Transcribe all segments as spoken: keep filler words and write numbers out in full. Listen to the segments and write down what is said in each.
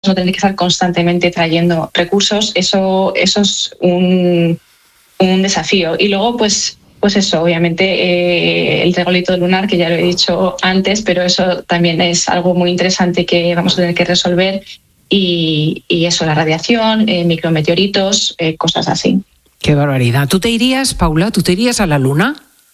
no tener que estar constantemente trayendo recursos, eso, eso es un, un desafío. Y luego, pues, pues eso, obviamente eh, el regolito lunar, que ya lo he dicho antes, pero eso también es algo muy interesante que vamos a tener que resolver. Y, y eso, la radiación, eh, micrometeoritos, eh, cosas así. Qué barbaridad. ¿Tú te irías, Paula, tú te irías a la Luna?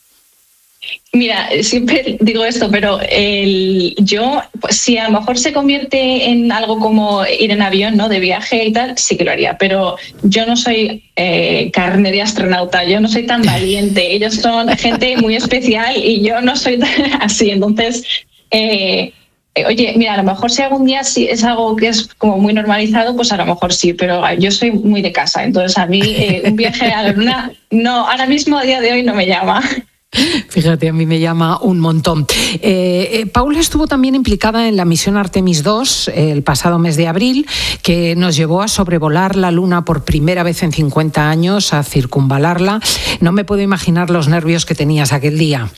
Mira, siempre digo esto, pero el, yo, pues, si a lo mejor se convierte en algo como ir en avión, ¿no?, de viaje y tal, sí que lo haría. Pero yo no soy eh, carne de astronauta, yo no soy tan valiente. Ellos son gente muy especial y yo no soy así. Entonces, eh, oye, mira, a lo mejor si algún día sí es algo que es como muy normalizado, pues a lo mejor sí, pero yo soy muy de casa. Entonces, a mí eh, un viaje a la Luna, no, ahora mismo, a día de hoy, no me llama. Fíjate, a mí me llama un montón. Eh, eh, Paula estuvo también implicada en la misión Artemis dos eh, el pasado mes de abril, que nos llevó a sobrevolar la Luna por primera vez en cincuenta años, a circunvalarla. No me puedo imaginar los nervios que tenías aquel día.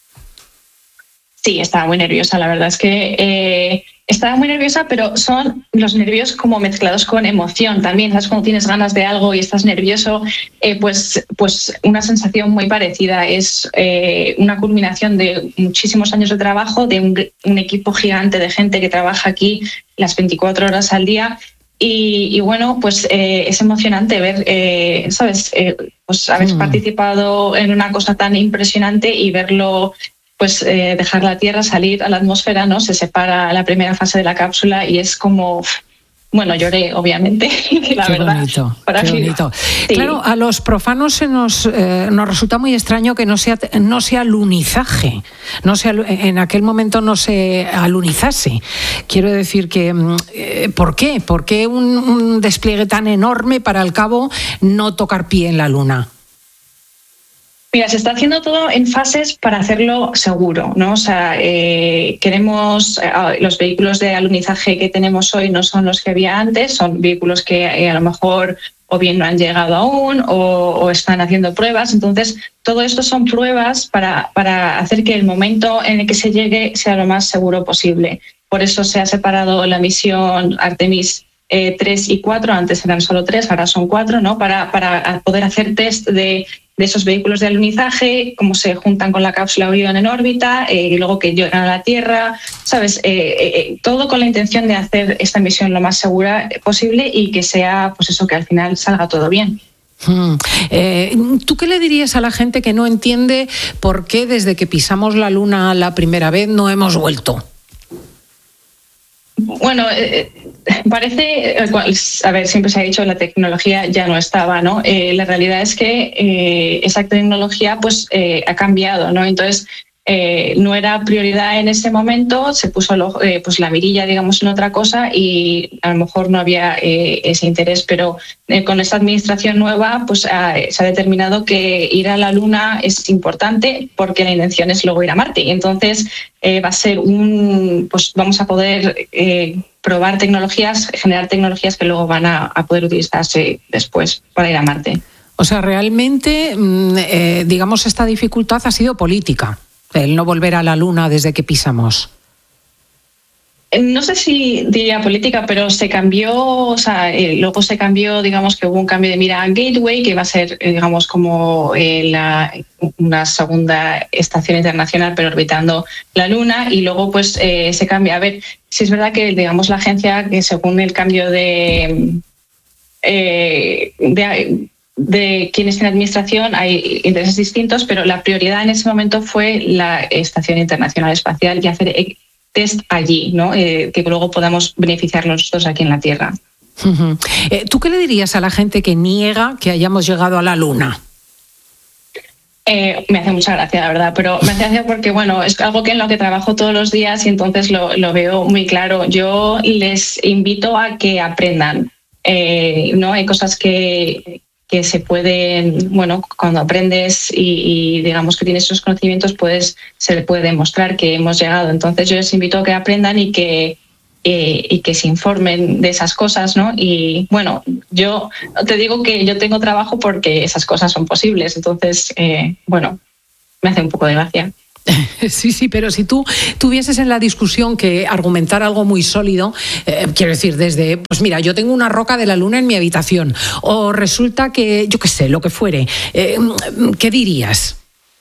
Sí, estaba muy nerviosa, la verdad es que eh, estaba muy nerviosa, pero son los nervios como mezclados con emoción también. ¿Sabes? Cuando tienes ganas de algo y estás nervioso, eh, pues, pues una sensación muy parecida. Es eh, una culminación de muchísimos años de trabajo, de un, un equipo gigante de gente que trabaja aquí las veinticuatro horas al día. Y, y bueno, pues eh, es emocionante ver, eh, ¿sabes? Eh, pues haber mm. participado en una cosa tan impresionante y verlo, pues eh, dejar la Tierra, salir a la atmósfera, ¿no? Se separa la primera fase de la cápsula y es como, bueno, lloré, obviamente, la qué verdad. Bonito, para qué mí, bonito. sí. Claro, a los profanos se nos, eh, nos resulta muy extraño que no sea, no sea alunizaje, no sea, en aquel momento no se alunizase. Quiero decir que, eh, ¿por qué? ¿Por qué un, un despliegue tan enorme para al cabo no tocar pie en la Luna? Mira, se está haciendo todo en fases para hacerlo seguro, ¿no? O sea, eh, queremos eh, los vehículos de alunizaje que tenemos hoy no son los que había antes, son vehículos que eh, a lo mejor o bien no han llegado aún o, o están haciendo pruebas. Entonces, todo esto son pruebas para, para hacer que el momento en el que se llegue sea lo más seguro posible. Por eso se ha separado la misión Artemis eh, tres y cuatro, antes eran solo tres, ahora son cuatro, ¿no? Para, para poder hacer test de de esos vehículos de alunizaje, cómo se juntan con la cápsula Orión en órbita, eh, y luego que llegan a la Tierra, ¿sabes? Eh, eh, todo con la intención de hacer esta misión lo más segura posible y que sea, pues eso, que al final salga todo bien. Hmm. Eh, ¿Tú qué le dirías a la gente que no entiende por qué desde que pisamos la Luna la primera vez no hemos vuelto? Bueno, eh, parece, a ver, siempre se ha dicho que la tecnología ya no estaba, ¿no? Eh, la realidad es que eh, esa tecnología pues eh, ha cambiado, ¿no? Entonces, eh, no era prioridad en ese momento, se puso lo, eh, pues la mirilla, digamos, en otra cosa y a lo mejor no había eh, ese interés, pero eh, con esta administración nueva pues ha, se ha determinado que ir a la Luna es importante porque la intención es luego ir a Marte. Y entonces eh, va a ser un, pues vamos a poder eh, probar tecnologías, generar tecnologías que luego van a, a poder utilizarse después para ir a Marte. O sea, realmente, eh, digamos, esta dificultad ha sido política. El no volver a la Luna desde que pisamos. No sé si diría política, pero se cambió, o sea, eh, luego se cambió, digamos que hubo un cambio de mira a Gateway, que va a ser, eh, digamos, como eh, la, una segunda estación internacional, pero orbitando la Luna, y luego pues eh, se cambia. A ver, si es verdad que, digamos, la agencia, que según el cambio de... Eh, de de quienes tienen administración hay intereses distintos, pero la prioridad en ese momento fue la Estación Internacional Espacial y hacer test allí, ¿no? Eh, que luego podamos beneficiarnos nosotros aquí en la Tierra. Uh-huh. Eh, ¿Tú qué le dirías a la gente que niega que hayamos llegado a la Luna? Eh, me hace mucha gracia, la verdad, pero me hace gracia porque, bueno, es algo que en lo que trabajo todos los días y entonces lo, lo veo muy claro. Yo les invito a que aprendan, eh, ¿no? Hay cosas que... que se pueden, bueno, cuando aprendes y, y digamos que tienes esos conocimientos, pues se le puede demostrar que hemos llegado. Entonces yo les invito a que aprendan y que, eh, y que se informen de esas cosas, ¿no? Y bueno, yo te digo que yo tengo trabajo porque esas cosas son posibles. Entonces, eh, bueno, me hace un poco de gracia. Sí, sí, pero si tú tuvieses en la discusión que argumentar algo muy sólido, eh, quiero decir, desde, pues mira, yo tengo una roca de la luna en mi habitación, o resulta que, yo qué sé, lo que fuere, eh, ¿qué dirías?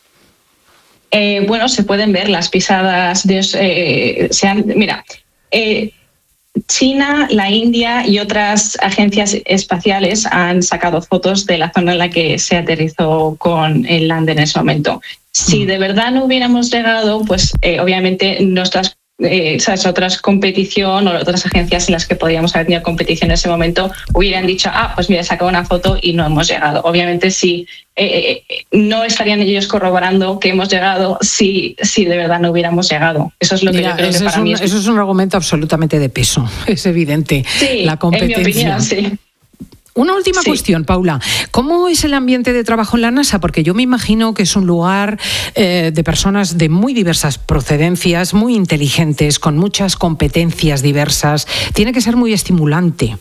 Eh, bueno, se pueden ver las pisadas de... Eh, sean, mira, eh, China, la India y otras agencias espaciales han sacado fotos de la zona en la que se aterrizó con el lander en ese momento. Si de verdad no hubiéramos llegado, pues eh, obviamente nuestras eh, ¿sabes? otras competición o otras agencias en las que podríamos haber tenido competición en ese momento hubieran dicho, ah, pues mira, he sacado una foto y no hemos llegado. Obviamente sí, eh, eh, no estarían ellos corroborando que hemos llegado si, si de verdad no hubiéramos llegado. Eso es lo mira, que yo creo que para es un, mí es... Eso es un argumento absolutamente de peso, es evidente. Sí, la competencia. En mi opinión, sí. Una última sí. cuestión, Paula. ¿Cómo es el ambiente de trabajo en la NASA? Porque yo me imagino que es un lugar eh, de personas de muy diversas procedencias, muy inteligentes, con muchas competencias diversas. Tiene que ser muy estimulante.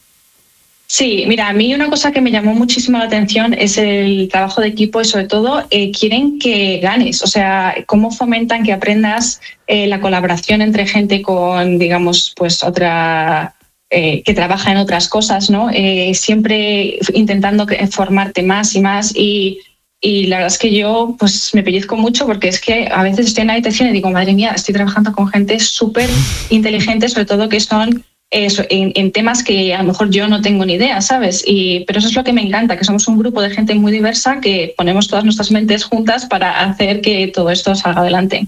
Sí, mira, a mí una cosa que me llamó muchísimo la atención es el trabajo de equipo y sobre todo eh, quieren que ganes, o sea, cómo fomentan que aprendas eh, la colaboración entre gente con, digamos, pues otra... Eh, que trabaja en otras cosas, ¿no? Eh, siempre intentando formarte más y más y, y la verdad es que yo pues me pellizco mucho porque es que a veces estoy en la habitación y digo, madre mía, estoy trabajando con gente súper inteligente, sobre todo que son eh, en, en temas que a lo mejor yo no tengo ni idea, ¿sabes? Y, pero eso es lo que me encanta, que somos un grupo de gente muy diversa que ponemos todas nuestras mentes juntas para hacer que todo esto salga adelante.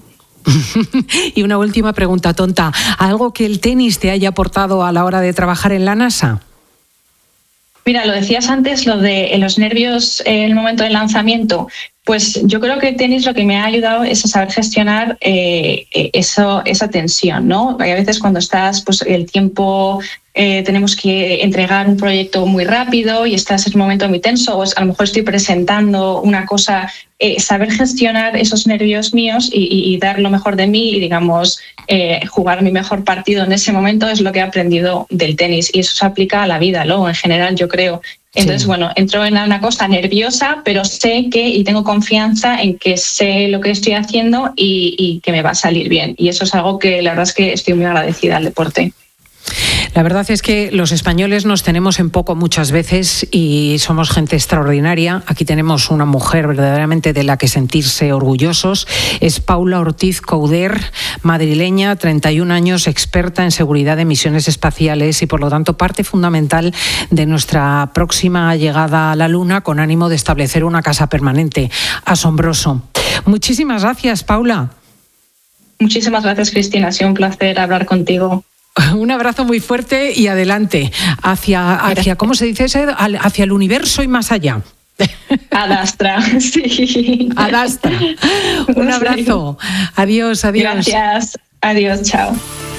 Y una última pregunta tonta. ¿Algo que el tenis te haya aportado a la hora de trabajar en la NASA? Mira, lo decías antes, lo de los nervios en el momento del lanzamiento. Pues yo creo que el tenis lo que me ha ayudado es a saber gestionar eh, eso, esa tensión, ¿no? Hay a veces cuando estás, pues el tiempo, eh, tenemos que entregar un proyecto muy rápido y estás en un momento muy tenso, o a lo mejor estoy presentando una cosa, eh, saber gestionar esos nervios míos y, y, y dar lo mejor de mí y, digamos, eh, jugar mi mejor partido en ese momento es lo que he aprendido del tenis y eso se aplica a la vida, luego en general yo creo. Entonces, sí. bueno, entro en una cosa nerviosa, pero sé que y tengo confianza en que sé lo que estoy haciendo y, y que me va a salir bien. Y eso es algo que la verdad es que estoy muy agradecida al deporte. La verdad es que los españoles nos tenemos en poco muchas veces y somos gente extraordinaria. Aquí tenemos una mujer verdaderamente de la que sentirse orgullosos. Es Paula Ortiz Couder, madrileña, treinta y un años, experta en seguridad de misiones espaciales y por lo tanto parte fundamental de nuestra próxima llegada a la Luna con ánimo de establecer una casa permanente. Asombroso. Muchísimas gracias, Paula. Muchísimas gracias, Cristina. Ha sido un placer hablar contigo. Un abrazo muy fuerte y adelante, hacia, hacia ¿cómo se dice eso? Hacia el universo y más allá. Ad astra, sí. Ad astra. Un abrazo. Adiós, adiós. Gracias. Adiós, chao.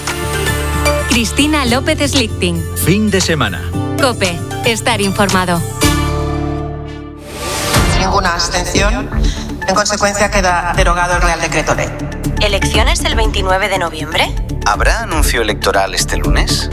Cristina López Slichting. Fin de semana. COPE. Estar informado. Ninguna abstención. En consecuencia, queda derogado el Real Decreto Ley. ¿Elecciones el veintinueve de noviembre? ¿Habrá anuncio electoral este lunes?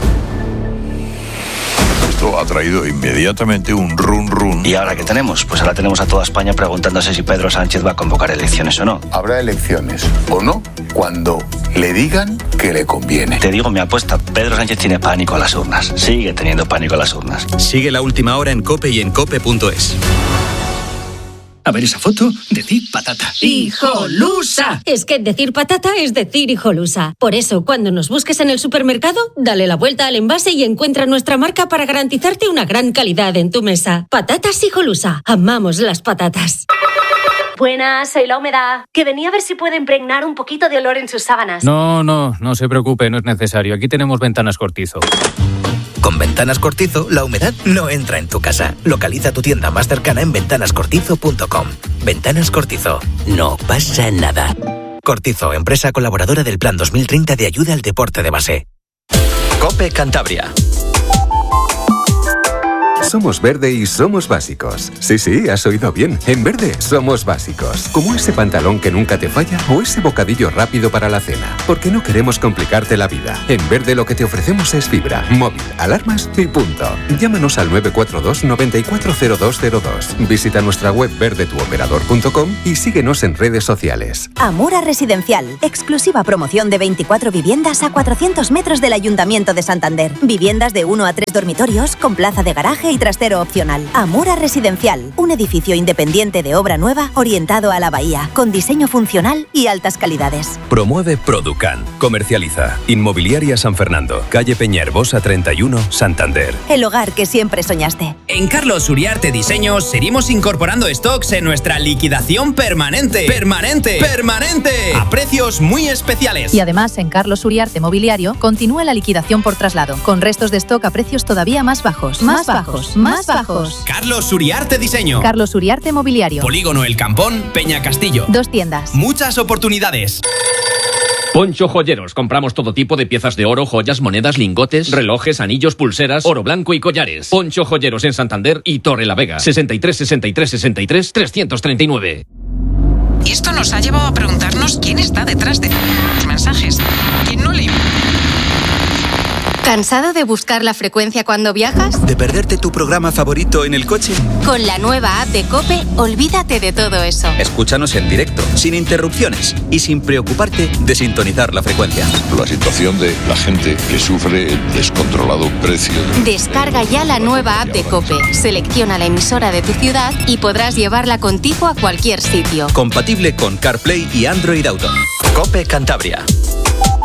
Esto ha traído inmediatamente un run run. ¿Y ahora qué tenemos? Pues ahora tenemos a toda España preguntándose si Pedro Sánchez va a convocar elecciones o no. Habrá elecciones o no cuando le digan que le conviene. Te digo mi apuesta, Pedro Sánchez tiene pánico a las urnas. Sigue teniendo pánico a las urnas. Sigue La Última Hora en COPE y en cope punto es. A ver esa foto, decir patata. ¡Hijolusa! Es que decir patata es decir hijolusa. Por eso, cuando nos busques en el supermercado, dale la vuelta al envase y encuentra nuestra marca para garantizarte una gran calidad en tu mesa. Patatas Hijolusa. Amamos las patatas. Buenas, soy La Humedad, que venía a ver si puede impregnar un poquito de olor en sus sábanas. No, no, no se preocupe, no es necesario. Aquí tenemos Ventanas Cortizo. Con Ventanas Cortizo, la humedad no entra en tu casa. Localiza tu tienda más cercana en ventanas cortizo punto com. Ventanas Cortizo. No pasa nada. Cortizo, empresa colaboradora del Plan dos mil treinta de ayuda al deporte de base. COPE Cantabria. Somos Verde y somos básicos. Sí, sí, has oído bien. En Verde somos básicos. Como ese pantalón que nunca te falla o ese bocadillo rápido para la cena. Porque no queremos complicarte la vida. En Verde lo que te ofrecemos es fibra, móvil, alarmas y punto. Llámanos al nueve cuatro dos nueve cuatro cero dos cero dos. Visita nuestra web verde tu operador punto com y síguenos en redes sociales. Amura Residencial. Exclusiva promoción de veinticuatro viviendas a cuatrocientos metros del Ayuntamiento de Santander. Viviendas de uno a tres dormitorios con plaza de garaje y trastero opcional. Amura Residencial. Un edificio independiente de obra nueva orientado a la bahía, con diseño funcional y altas calidades. Promueve Producan. Comercializa. Inmobiliaria San Fernando. Calle Peñaherbosa treinta y uno, Santander. El hogar que siempre soñaste. En Carlos Uriarte Diseños seguimos incorporando stocks en nuestra liquidación permanente. ¡Permanente! ¡Permanente! A precios muy especiales. Y además, en Carlos Uriarte Mobiliario continúa la liquidación por traslado, con restos de stock a precios todavía más bajos. Más, más bajos, más bajos. Carlos Uriarte Diseño. Carlos Uriarte Mobiliario. Polígono El Campón, Peña Castillo. Dos tiendas. Muchas oportunidades. Poncho Joyeros. Compramos todo tipo de piezas de oro, joyas, monedas, lingotes, relojes, anillos, pulseras, oro blanco y collares. Poncho Joyeros en Santander y Torrelavega. sesenta y tres, sesenta y tres, sesenta y tres, trescientos treinta y nueve. Y esto nos ha llevado a preguntarnos quién está detrás de los mensajes. ¿Quién no le... ¿Cansado de buscar la frecuencia cuando viajas? ¿De perderte tu programa favorito en el coche? Con la nueva app de COPE, olvídate de todo eso. Escúchanos en directo, sin interrupciones y sin preocuparte de sintonizar la frecuencia. La situación de la gente que sufre el descontrolado precio. De... Descarga ya la nueva app de COPE, selecciona la emisora de tu ciudad y podrás llevarla contigo a cualquier sitio. Compatible con CarPlay y Android Auto. COPE Cantabria.